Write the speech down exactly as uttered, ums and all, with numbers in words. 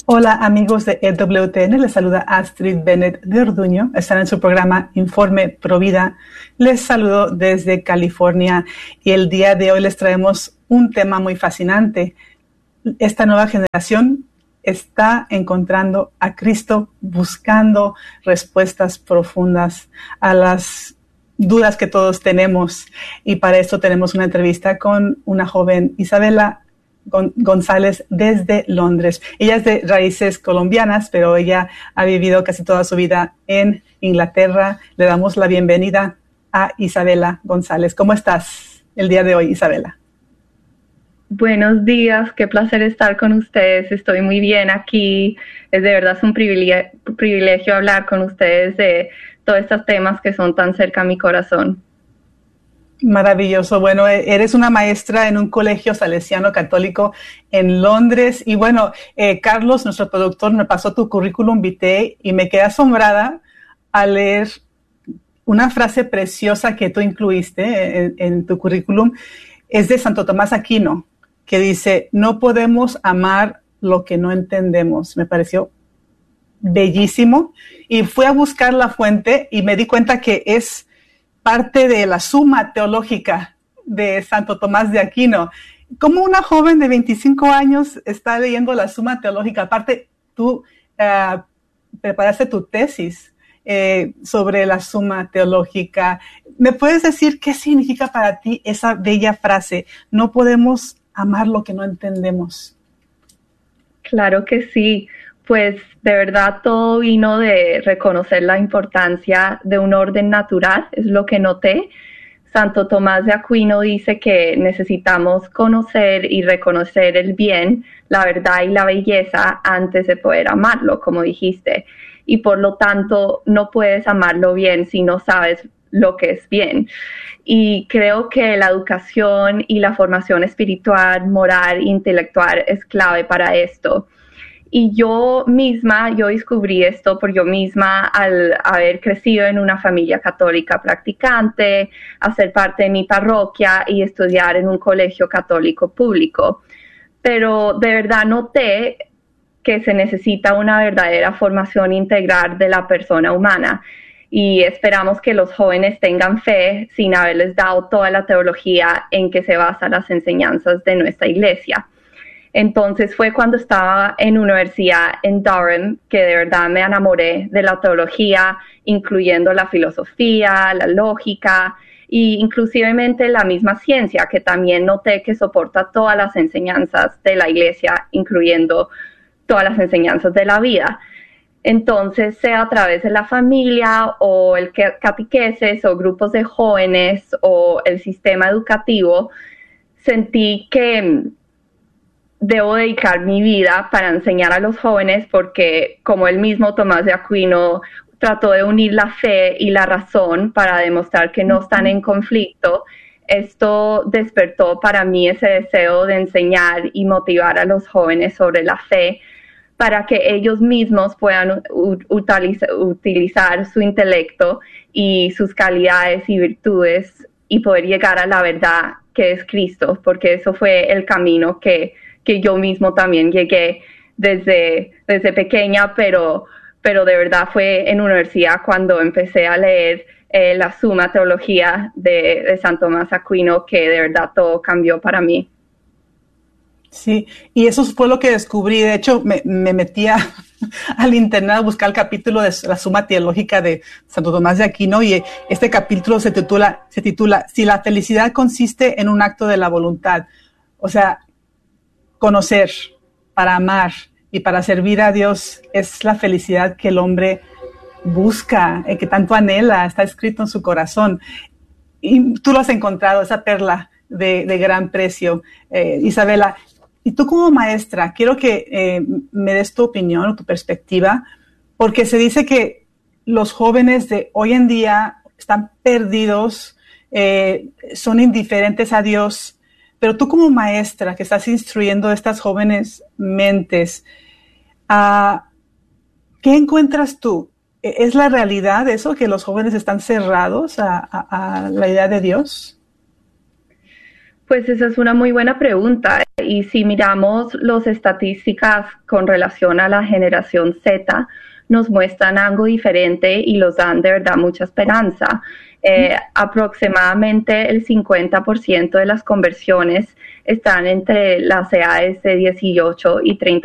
Hola amigos de E W T N, les saluda Astrid Bennett de Orduño. Están en su programa Informe Provida. Les saludo desde California y el día de hoy les traemos un tema muy fascinante. Esta nueva generación está encontrando a Cristo, buscando respuestas profundas a las dudas que todos tenemos. Y para esto tenemos una entrevista con una joven Isabela González desde Londres. Ella es de raíces colombianas, pero ella ha vivido casi toda su vida en Inglaterra. Le damos la bienvenida a Isabela González. ¿Cómo estás el día de hoy, Isabela? Buenos días, qué placer estar con ustedes. Estoy muy bien aquí. Es de verdad es un privilegio, privilegio hablar con ustedes de todos estos temas que son tan cerca a mi corazón. Maravilloso. Bueno, eres una maestra en un colegio salesiano católico en Londres. Y bueno, eh, Carlos, nuestro productor, me pasó tu currículum vitae y me quedé asombrada al leer una frase preciosa que tú incluiste en, en tu currículum. Es de Santo Tomás Aquino, que dice, no podemos amar lo que no entendemos. Me pareció bellísimo. Y fui a buscar la fuente y me di cuenta que es parte de la Suma Teológica de Santo Tomás de Aquino. ¿Cómo una joven de veinticinco años está leyendo la Suma Teológica? Aparte, tú uh, preparaste tu tesis eh, sobre la Suma Teológica. ¿Me puedes decir qué significa para ti esa bella frase? No podemos amar lo que no entendemos. Claro que sí. Pues de verdad todo vino de reconocer la importancia de un orden natural, es lo que noté. Santo Tomás de Aquino dice que necesitamos conocer y reconocer el bien, la verdad y la belleza antes de poder amarlo, como dijiste. Y por lo tanto no puedes amarlo bien si no sabes lo que es bien. Y creo que la educación y la formación espiritual, moral, intelectual es clave para esto. Y yo misma, yo descubrí esto por yo misma al haber crecido en una familia católica practicante, hacer parte de mi parroquia y estudiar en un colegio católico público. Pero de verdad noté que se necesita una verdadera formación integral de la persona humana. Y esperamos que los jóvenes tengan fe sin haberles dado toda la teología en que se basan las enseñanzas de nuestra iglesia. Entonces fue cuando estaba en universidad en Durham que de verdad me enamoré de la teología, incluyendo la filosofía, la lógica e inclusivemente la misma ciencia, que también noté que soporta todas las enseñanzas de la iglesia, incluyendo todas las enseñanzas de la vida. Entonces, sea a través de la familia o el catequesis o grupos de jóvenes o el sistema educativo, sentí que debo dedicar mi vida para enseñar a los jóvenes porque, como el mismo Tomás de Aquino trató de unir la fe y la razón para demostrar que no están en conflicto, esto despertó para mí ese deseo de enseñar y motivar a los jóvenes sobre la fe para que ellos mismos puedan utilizar, utilizar su intelecto y sus calidades y virtudes y poder llegar a la verdad que es Cristo, porque eso fue el camino que que yo mismo también llegué desde, desde pequeña, pero, pero de verdad fue en universidad cuando empecé a leer eh, la Suma Teología de, de Santo Tomás Aquino, que de verdad todo cambió para mí. Sí, y eso fue lo que descubrí. De hecho, me, me metí a, al internet a buscar el capítulo de la Suma Teológica de Santo Tomás de Aquino, y este capítulo se titula, se titula Si la felicidad consiste en un acto de la voluntad. O sea, conocer, para amar y para servir a Dios es la felicidad que el hombre busca, eh, que tanto anhela, está escrito en su corazón. Y tú lo has encontrado, esa perla de, de gran precio. Eh, Isabela, y tú como maestra, quiero que eh, me des tu opinión o tu perspectiva, porque se dice que los jóvenes de hoy en día están perdidos, eh, son indiferentes a Dios. Pero tú como maestra que estás instruyendo a estas jóvenes mentes, uh, ¿qué encuentras tú? ¿Es la realidad eso, que los jóvenes están cerrados a, a, a la idea de Dios? Pues esa es una muy buena pregunta. Y si miramos las estadísticas con relación a la generación Z, nos muestran algo diferente y los dan de verdad mucha esperanza. Eh, aproximadamente el cincuenta por ciento de las conversiones están entre las edades de dieciocho y treinta